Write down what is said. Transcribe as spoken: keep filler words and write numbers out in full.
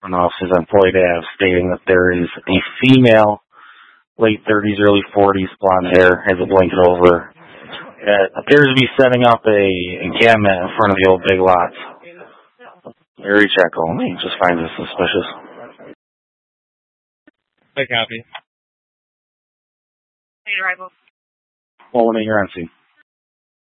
front offices on Floyd Ave stating that there is a female, late thirties, early forties, blonde hair, has a blanket over. It appears to be setting up a encampment in front of the old Big Lots. Area check only. Just finds it suspicious. I copy. Hey, arrival. Well, when you're on scene.